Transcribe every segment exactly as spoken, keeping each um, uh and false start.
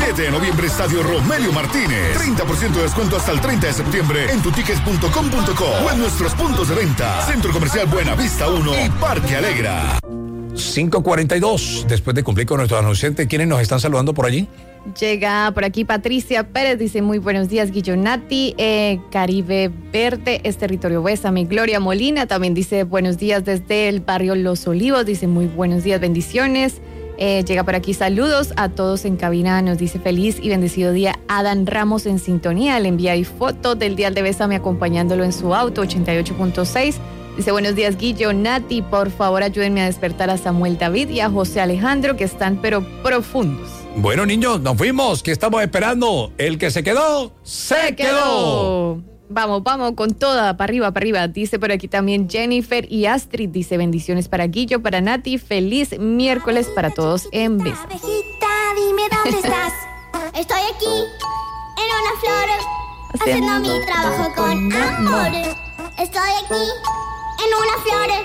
siete de noviembre, Estadio Romelio Martínez. treinta por ciento de descuento hasta el treinta de septiembre en tutickets punto com punto co o en nuestros puntos de venta. Centro Comercial Buenavista uno y Parque Alegra. cinco cuarenta y dos, después de cumplir con nuestro anunciante, ¿quiénes nos están saludando por allí? Llega por aquí Patricia Pérez, dice muy buenos días Guillonati, eh, Caribe Verde, es territorio Bésame. Gloria Molina también dice buenos días desde el barrio Los Olivos, dice muy buenos días, bendiciones. Eh, llega por aquí saludos a todos en cabina, nos dice feliz y bendecido día Adán Ramos en sintonía, le envía ahí foto del dial de Bésame acompañándolo en su auto ochenta y ocho punto seis. Dice, buenos días, Guillo, Nati, por favor ayúdenme a despertar a Samuel David y a José Alejandro, que están pero profundos. Bueno, niños, nos fuimos, ¿qué estamos esperando? El que se quedó, se, se quedó. quedó. Vamos, vamos con toda, para arriba, para arriba. Dice por aquí también Jennifer y Astrid, dice bendiciones para Guillo, para Nati, feliz miércoles para todos en Besa. Abejita, dime dónde estás. Estoy aquí, en una flor, haciendo, haciendo mi trabajo con amor. Estoy aquí, en una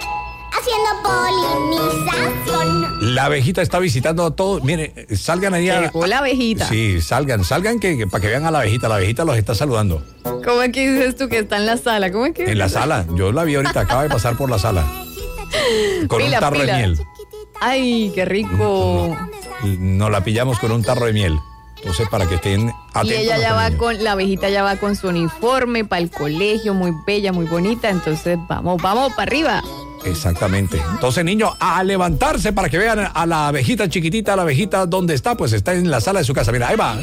flor, haciendo polinización. La abejita está visitando a todos. Miren, salgan ahí a... Llegó la abejita. Sí, salgan, salgan que, que para que vean a la abejita. La abejita los está saludando. ¿Cómo es que dices tú que está en la sala? ¿Cómo es que? En la sala. Yo la vi ahorita, acaba de pasar por la sala. Con pila, un tarro pila. de miel. Ay, qué rico. No, nos la pillamos con un tarro de miel. Entonces, para que estén atentos. Y ella ya va niños. con, la abejita ya va con su uniforme para el colegio, muy bella, muy bonita. Entonces, vamos, vamos para arriba. Exactamente. Entonces, niños, a levantarse para que vean a la abejita chiquitita, la abejita, ¿dónde está? Pues está en la sala de su casa. Mira, ahí va.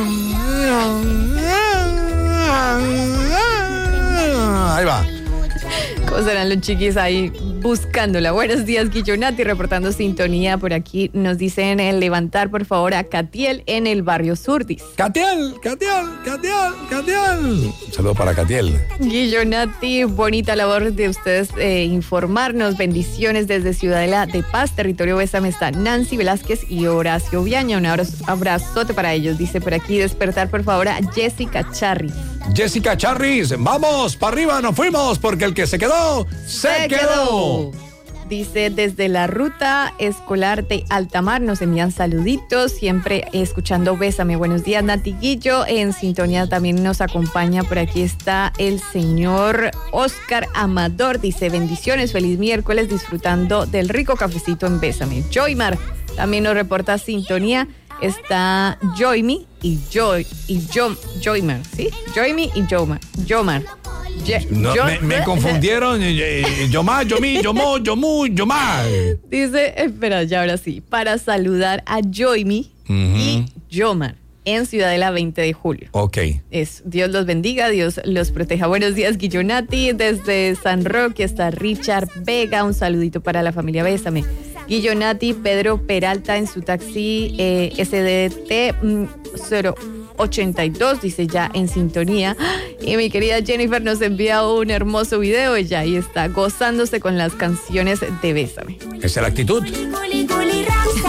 Ahí va. ¿Cómo serán los chiquis ahí buscándola? Buenos días, Guillonati, reportando sintonía por aquí. Nos dicen el levantar, por favor, a Catiel en el barrio Surdis. Catiel, Catiel, Catiel, Catiel. Un saludo para Catiel. Guillonati, bonita labor de ustedes eh, informarnos. Bendiciones desde Ciudadela de Paz, territorio Bésame. Está Nancy Velázquez y Horacio Viaña. Un abrazo, abrazote para ellos. Dice por aquí, despertar, por favor, a Jessica Charri. Jessica Charris, vamos, para arriba, nos fuimos, porque el que se quedó, se, se quedó. quedó. Dice, desde la ruta escolar de Altamar nos envían saluditos, siempre escuchando Bésame. Buenos días, Nati Guillo, en sintonía también nos acompaña, por aquí está el señor Oscar Amador, dice, bendiciones, feliz miércoles, disfrutando del rico cafecito en Bésame. Joymar también nos reporta sintonía. Está Joymi y Joy y Jo, Joymar, ¿sí? Joymi y Jomar. Jomar. Ye, no, jo, me, me confundieron. Yomar, Yomi, Yomo, Yomu, Yomar. Dice, espera, ya ahora sí. Para saludar a Joymi uh-huh. y Jomar en Ciudadela veinte de julio. Ok. Es, Dios los bendiga, Dios los proteja. Buenos días, Guillonati. Desde San Roque está Richard Vega. Un saludito para la familia Bésame. Guillonati, Pedro Peralta en su taxi eh, S D T mm, cero ochenta y dos, dice ya en sintonía. Y mi querida Jennifer nos envía un hermoso video. Ella ahí está gozándose con las canciones de Bésame. Esa es la actitud.